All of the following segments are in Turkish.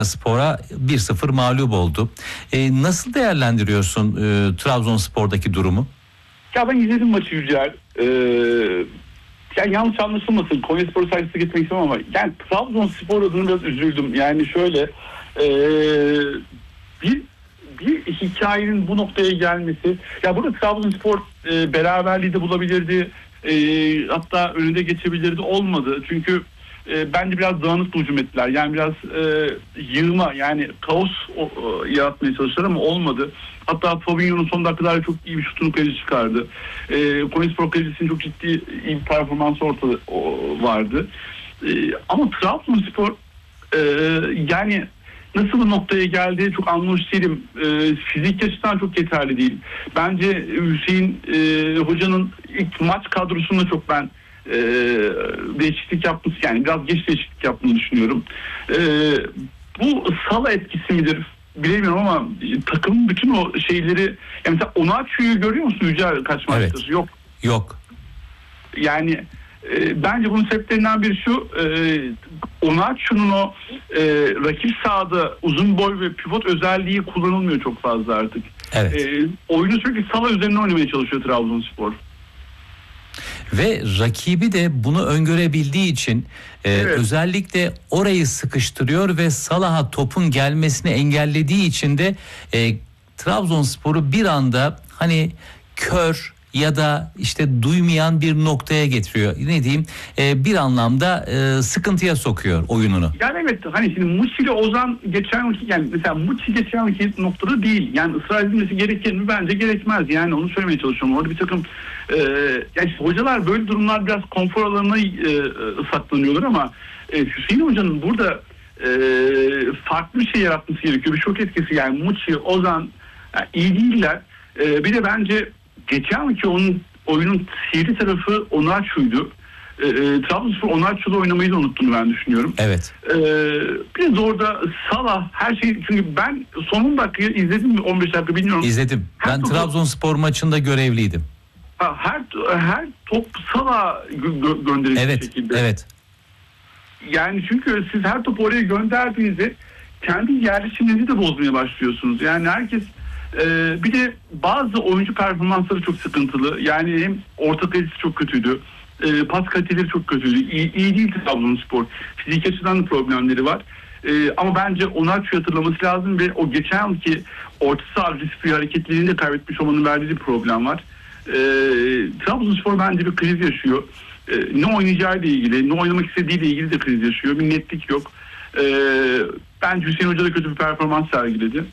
Spor'a 1-0 mağlup oldu. Nasıl değerlendiriyorsun Trabzonspor'daki durumu? Ya ben izledim maçı Yücel. Yani yanlış anlaşılmasın. Konyaspor'u saygısı getirmek istemem ama yani Trabzonspor adına biraz üzüldüm. Yani şöyle bir hikayenin bu noktaya gelmesi. Ya burada Trabzonspor beraberliği de bulabilirdi. Hatta önünde geçebilirdi. Olmadı. Çünkü bence biraz dağınık hücum ettiler. Yani biraz yığma, yani kaos yaratmaya çalıştılar ama olmadı. Hatta Fabinho'nun son dakikalarda çok iyi bir şutunu kaleci çıkardı. Konyaspor kalecisinin çok ciddi iyi bir performansı ortada vardı. Ama Trabzonspor yani nasıl bu noktaya geldi çok anlamış değilim. Fizik açıdan çok yeterli değil. Bence Hüseyin Hoca'nın ilk maç kadrosunda çok ben değişiklik yapması, yani biraz geç değişiklik yaptığını düşünüyorum. Bu Salah etkisi midir bilemiyorum ama takımın bütün o şeyleri, yani mesela Onaçu'yu görüyor musun Yücel kaç maçtır? Evet. Yok. Yani bence bunun sebeplerinden biri şu, Onaçu'nun o rakip sahada uzun boy ve pivot özelliği kullanılmıyor çok fazla artık. Evet. Oyunu sürekli Salah üzerine oynamaya çalışıyor Trabzonspor. Ve rakibi de bunu öngörebildiği için Evet. özellikle orayı sıkıştırıyor ve Salah'a topun gelmesini engellediği için de Trabzonspor'u bir anda hani kör ya da işte duymayan bir noktaya getiriyor. Ne diyeyim? Bir anlamda sıkıntıya sokuyor oyununu. Yani evet, hani şimdi Muçi ile Ozan geçen yani mesela Muçi geçen noktada değil. Yani ısrar edilmesi gerekir mi? Bence gerekmez. Yani onu söylemeye çalışıyorum. Orada bir takım yani işte hocalar böyle durumlar biraz konfor alanına saklanıyorlar ama Hüseyin Hoca'nın burada farklı bir şey yaratması gerekiyor. Bir şok etkisi, yani Muçi, Ozan yani iyi değiller. Bir de bence geçen yılki onun oyunun sihirli tarafı Onaçu'ydu. Trabzonspor Onaçu'da oynamayı da unuttuğunu ben düşünüyorum. Evet. Biz orada Salah her şey, çünkü ben son dakikayı izledim mi 15 dakika bilmiyorum. İzledim. Ben Trabzonspor maçında görevliydim. Her top Salah gönderilmiş şekilde. Evet. Yani çünkü siz her topu oraya gönderdiğinizde kendi yerleşiminizi de bozmaya başlıyorsunuz. Yani herkes bir de bazı oyuncu performansları çok sıkıntılı. Yani hem orta kalitesi çok kötüydü. Pas kaliteleri çok kötüydü. İyi değil Trabzonspor. Fizik açıdan da problemleri var. Ama bence Onaçu'yu hatırlaması lazım ve o geçen yılki orta saha riskli hareketlerini de kaybetmiş olmanın verdiği bir problem var. Trabzonspor bence bir kriz yaşıyor. Ne oynayacağıyla ilgili, ne oynamak istediğiyle ilgili de kriz yaşıyor. Bir netlik yok. Bence Hüseyin Hoca da kötü bir performans sergiledi.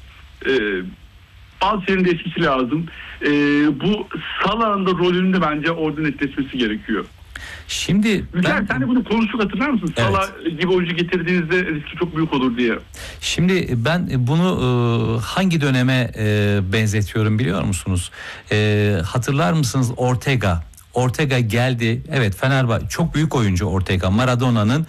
Bazı şeylerin de etkisi lazım. Bu Salah'ın da rolünün de bence orada netleşmesi gerekiyor. Şimdi sen de bunu konuştuk, hatırlar mısın? Evet. Salah gibi oyuncu getirdiğinizde riski çok büyük olur diye. Şimdi ben bunu hangi döneme benzetiyorum biliyor musunuz? Hatırlar mısınız Ortega geldi. Evet, Fenerbahçe çok büyük oyuncu Ortega. Maradona'nın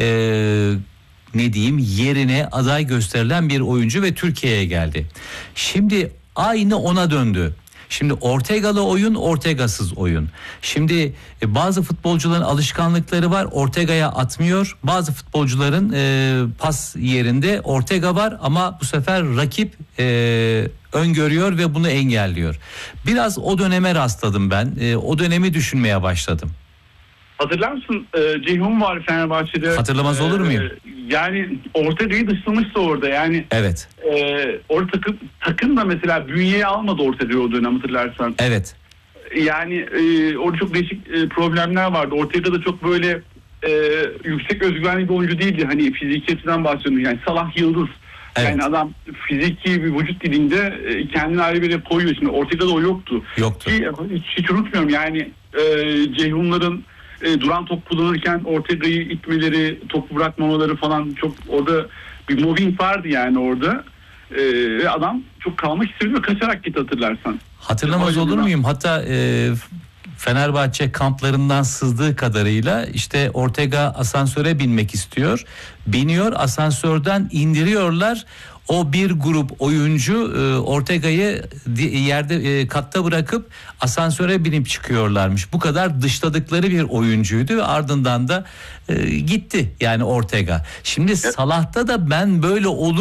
ne diyeyim yerine aday gösterilen bir oyuncu ve Türkiye'ye geldi. Şimdi aynı ona döndü. Şimdi Ortega'lı oyun, Ortega'sız oyun. Şimdi bazı futbolcuların alışkanlıkları var. Ortega'ya atmıyor. Bazı futbolcuların pas yerinde Ortega var ama bu sefer rakip öngörüyor ve bunu engelliyor. Biraz o döneme rastladım ben. O dönemi düşünmeye başladım. Hatırlar mısın? Ceyhun var Fenerbahçe'de. Hatırlamaz olur muyum? Yani Ortega'yı dışlamıştı orada. Yani evet. Orada takım da mesela bünyeye almadı Ortega'yı o dönem, hatırlarsan. Evet. Yani orada çok değişik problemler vardı. Ortega da çok böyle yüksek özgüvenli bir oyuncu değildi. Hani fiziki açıdan bahsediyorum. Yani Salah yıldız. Evet. Yani adam fiziki bir vücut dilinde kendini ayrı bir yere koyuyor. Şimdi Ortega'da o yoktu. Ki, hiç unutmuyorum yani Ceyhunların duran top kullanırken Ortega'yı itmeleri, topu bırakmamaları falan, çok orada bir mobbing vardı yani orada. Ve adam çok kalmak istedi ve kaçarak gitti, hatırlarsan. Hatırlamaz olur muyum? Hatta Fenerbahçe kamplarından sızdığı kadarıyla işte Ortega asansöre binmek istiyor. Biniyor, asansörden indiriyorlar. O bir grup oyuncu Ortega'yı yerde katta bırakıp asansöre binip çıkıyorlarmış. Bu kadar dışladıkları bir oyuncuydu ve ardından da gitti yani Ortega. Şimdi Salah'ta da ben böyle olur